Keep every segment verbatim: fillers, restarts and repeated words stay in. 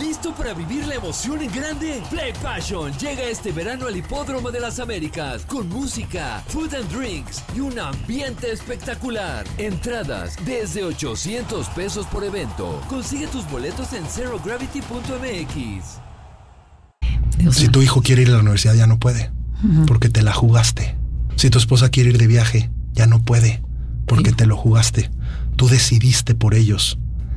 ¿Listo para vivir la emoción en grande? Play Passion llega este verano al Hipódromo de las Américas con música, food and drinks y un ambiente espectacular. Entradas desde ochocientos pesos por evento. Consigue tus boletos en zero gravity punto m x. Si tu hijo quiere ir a la universidad, ya no puede, uh-huh. porque te la jugaste. Si tu esposa quiere ir de viaje, ya no puede, porque sí. te lo jugaste. Tú decidiste por ellos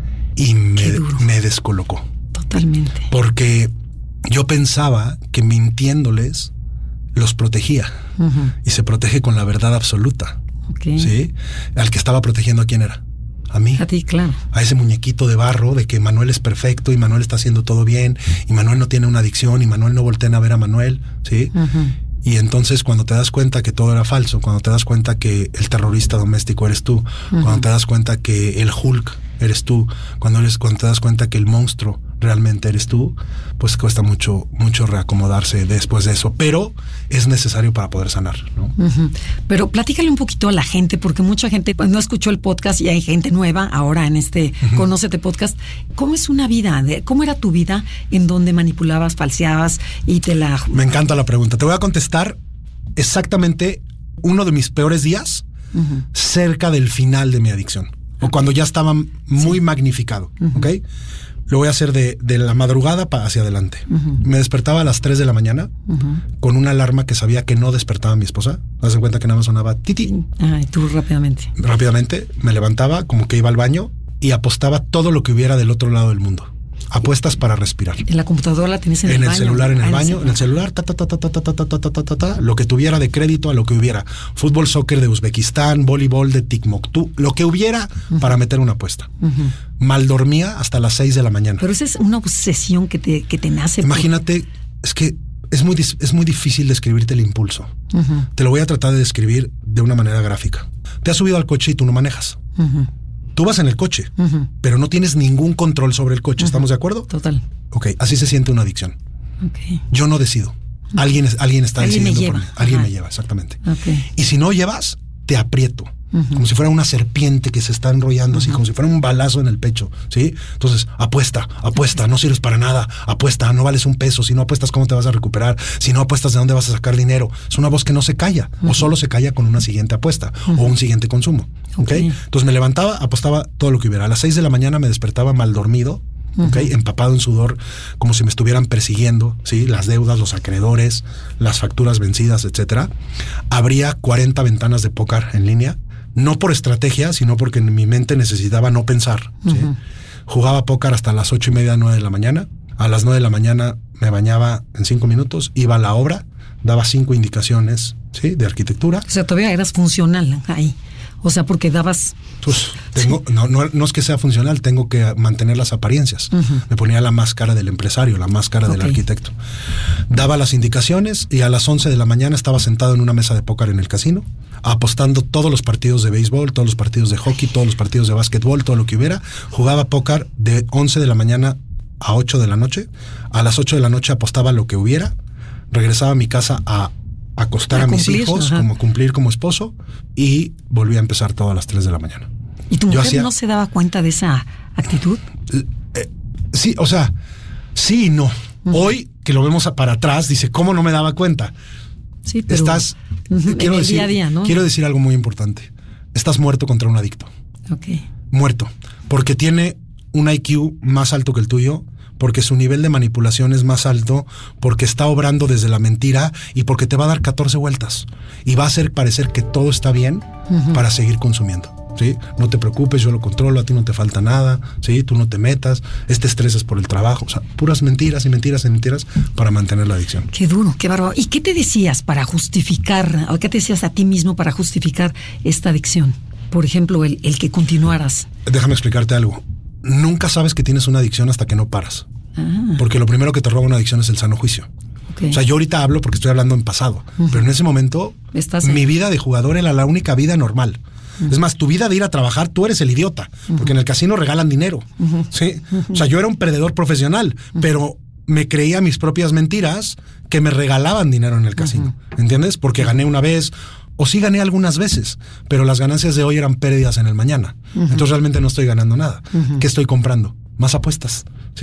y me, me descolocó. Totalmente. Porque yo pensaba que mintiéndoles los protegía, uh-huh. y se protege con la verdad absoluta. Okay. ¿Sí? Al que estaba protegiendo, ¿a quién era? A mí. A ti, claro. A ese muñequito de barro de que Manuel es perfecto y Manuel está haciendo todo bien y Manuel no tiene una adicción y Manuel no voltea a ver a Manuel, ¿sí? Uh-huh. Y entonces cuando te das cuenta que todo era falso, cuando te das cuenta que el terrorista doméstico eres tú, uh-huh. cuando te das cuenta que el Hulk eres tú, cuando eres, cuando te das cuenta que el monstruo realmente eres tú, pues cuesta mucho, mucho reacomodarse después de eso, pero es necesario para poder sanar, ¿no? Uh-huh. Pero platícale un poquito a la gente, porque mucha gente pues, no escuchó el podcast y hay gente nueva ahora en este uh-huh. Conócete Podcast. ¿Cómo es una vida? ¿Cómo era tu vida en donde manipulabas, falseabas y te la... Me encanta la pregunta. Te voy a contestar exactamente uno de mis peores días, uh-huh. cerca del final de mi adicción, okay. o cuando ya estaba muy sí. magnificado, uh-huh. ¿ok? Lo voy a hacer de, de la madrugada para hacia adelante. Uh-huh. Me despertaba a las tres de la mañana uh-huh. con una alarma que sabía que no despertaba a mi esposa. Haz de cuenta que nada más sonaba titi. Ah, y tú rápidamente. Rápidamente me levantaba como que iba al baño y apostaba todo lo que hubiera del otro lado del mundo. Apuestas para respirar. En la computadora la tienes en, en el, el baño. celular, en el ah, baño, en el celular, ta, ta, ta, ta, ta, ta, ta, ta, ta, ta, ta, lo que tuviera de crédito a lo que hubiera. Fútbol, soccer de Uzbekistán, voleibol de Tikmoktu, lo que hubiera uh-huh. para meter una apuesta. Uh-huh. Mal dormía hasta las seis de la mañana. Pero esa es una obsesión que te, que te nace. Imagínate, por... es que es muy, es muy difícil describirte el impulso. Uh-huh. Te lo voy a tratar de describir de una manera gráfica. Te has subido al coche y tú no manejas. Uh-huh. Tú vas en el coche, uh-huh. pero no tienes ningún control sobre el coche. Uh-huh. ¿Estamos de acuerdo? Total. Ok, así se siente una adicción. Okay. Yo no decido. Alguien, alguien está ¿Alguien decidiendo me por lleva? mí. Alguien Ajá. me lleva, exactamente. Okay. Y si no llevas, te aprieto. Uh-huh. Como si fuera una serpiente que se está enrollando, uh-huh. así, como si fuera un balazo en el pecho, ¿sí? Entonces, apuesta, apuesta, no sirves para nada, apuesta, no vales un peso, si no apuestas, ¿cómo te vas a recuperar? Si no apuestas, ¿de dónde vas a sacar dinero? Es una voz que no se calla, uh-huh. o solo se calla con una siguiente apuesta, uh-huh. o un siguiente consumo, ¿ok? Okay. Entonces me levantaba, apostaba todo lo que hubiera. A las seis de la mañana me despertaba mal dormido, Uh-huh. ¿ok? Empapado en sudor, como si me estuvieran persiguiendo, ¿sí? Las deudas, los acreedores, las facturas vencidas, etcétera. Abría cuarenta ventanas de póker en línea, no por estrategia, sino porque en mi mente necesitaba no pensar, ¿sí? Uh-huh. Jugaba póker hasta las ocho y media, nueve de la mañana. A las nueve de la mañana me bañaba en cinco minutos, iba a la obra, daba cinco indicaciones, ¿sí? De arquitectura. O sea, todavía eras funcional ahí. O sea, porque dabas... Pues tengo, sí. no, no, no es que sea funcional, tengo que mantener las apariencias. Uh-huh. Me ponía la máscara del empresario, la máscara okay. del arquitecto. Daba las indicaciones y a las once de la mañana estaba sentado en una mesa de póker en el casino, apostando todos los partidos de béisbol, todos los partidos de hockey, todos los partidos de básquetbol, todo lo que hubiera. Jugaba póker de once de la mañana a ocho de la noche. A las ocho de la noche apostaba lo que hubiera. Regresaba a mi casa a acostar a, a mis hijos, ajá. como cumplir como esposo, y volví a empezar todo a las tres de la mañana. ¿Y tu mujer hacía, no se daba cuenta de esa actitud? Eh, sí, o sea, sí y no. Uh-huh. Hoy, que lo vemos para atrás, dice, ¿cómo no me daba cuenta? Sí, pero... Estás... Uh-huh. quiero, en el decir, día a día, ¿no? quiero decir algo muy importante. Estás muerto contra un adicto. Ok. Muerto. Porque tiene un I Q más alto que el tuyo, porque su nivel de manipulación es más alto, porque está obrando desde la mentira y porque te va a dar catorce vueltas y va a hacer parecer que todo está bien uh-huh. para seguir consumiendo, ¿sí? No te preocupes, yo lo controlo, a ti no te falta nada, ¿sí? Tú no te metas, este estrés es por el trabajo, o sea, puras mentiras y mentiras y mentiras para mantener la adicción. Qué duro, qué bárbaro. ¿Y qué te decías para justificar, o qué te decías a ti mismo para justificar esta adicción? Por ejemplo, el, el que continuaras. Déjame explicarte algo. Nunca sabes que tienes una adicción hasta que no paras. Ah. Porque lo primero que te roba una adicción es el sano juicio. Okay. O sea, yo ahorita hablo porque estoy hablando en pasado, uh-huh. pero en ese momento ¿Estás mi en... vida de jugador era la única vida normal. Uh-huh. Es más, tu vida de ir a trabajar, tú eres el idiota, uh-huh. porque en el casino regalan dinero. Uh-huh. ¿Sí? Uh-huh. O sea, yo era un perdedor profesional, uh-huh. pero me creía mis propias mentiras que me regalaban dinero en el casino. Uh-huh. ¿Entiendes? Porque gané una vez, o sí gané algunas veces, pero las ganancias de hoy eran pérdidas en el mañana. Uh-huh. Entonces realmente no estoy ganando nada. Uh-huh. ¿Qué estoy comprando? Más apuestas.